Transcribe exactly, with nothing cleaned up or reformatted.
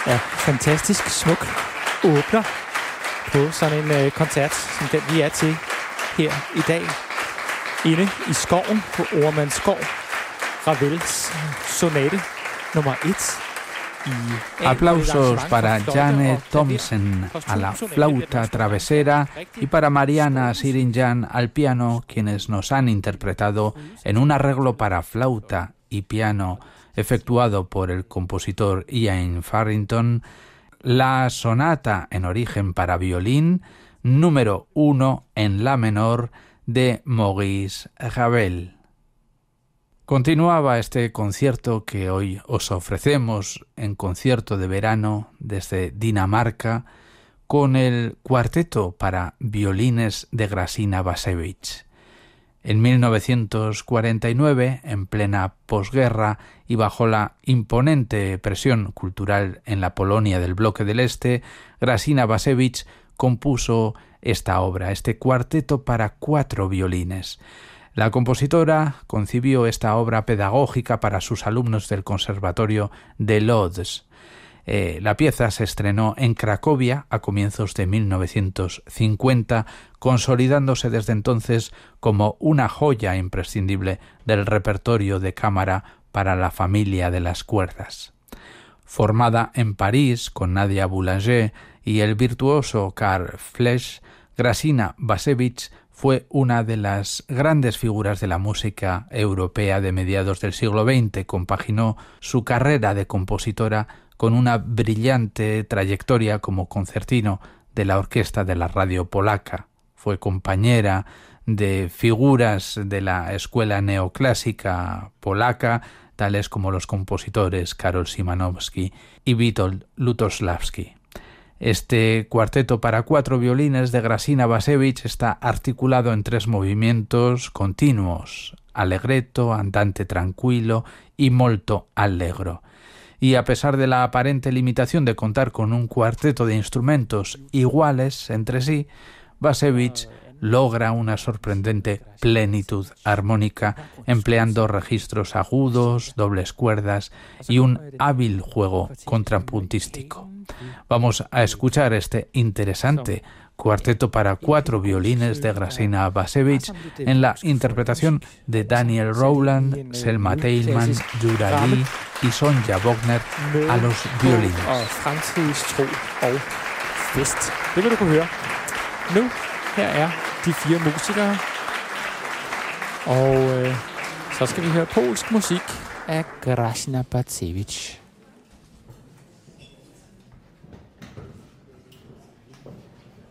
Ja, fantastisk smuk åbner på sådan en øh, koncert, som den vi er til her i dag. Inde i skoven på Ormandsgård. Ravels sonate nummer et. Aplausos para Jane Thompson a la flauta travesera y para Mariana Sirinjan al piano, quienes nos han interpretado en un arreglo para flauta y piano efectuado por el compositor Ian Farrington, la sonata en origen para violín número uno en la menor de Maurice Ravel. Continuaba este concierto que hoy os ofrecemos en concierto de verano desde Dinamarca con el cuarteto para violines de Grasina Basevich. En mil novecientos cuarenta y nueve, en plena posguerra y bajo la imponente presión cultural en la Polonia del bloque del Este, Grasina Basevich compuso esta obra, este cuarteto para cuatro violines. La compositora concibió esta obra pedagógica para sus alumnos del Conservatorio de Lodz. Eh, la pieza se estrenó en Cracovia a comienzos de mil novecientos cincuenta, consolidándose desde entonces como una joya imprescindible del repertorio de cámara para la familia de las cuerdas. Formada en París con Nadia Boulanger y el virtuoso Karl Flesch, Grasina Basevich fue una de las grandes figuras de la música europea de mediados del siglo veinte. Compaginó su carrera de compositora con una brillante trayectoria como concertino de la orquesta de la radio polaca. Fue compañera de figuras de la escuela neoclásica polaca, tales como los compositores Karol Szymanowski y Witold Lutosławski. Este cuarteto para cuatro violines de Grasina Basevich está articulado en tres movimientos continuos: allegretto, andante tranquillo y molto allegro. Y a pesar de la aparente limitación de contar con un cuarteto de instrumentos iguales entre sí, Basevich logra una sorprendente plenitud armónica empleando registros agudos, dobles cuerdas y un hábil juego contrapuntístico. Vamos a escuchar este interesante cuarteto para cuatro violines de Grasina Basevich en la interpretación de Daniel Rowland, Selma Teilman, Jura Lee y Sonja Wagner a los violines. Det vil du kunne høre. Nu, her er de fire musikere, og øh, så skal vi høre polsk musik af Grasina Basevich.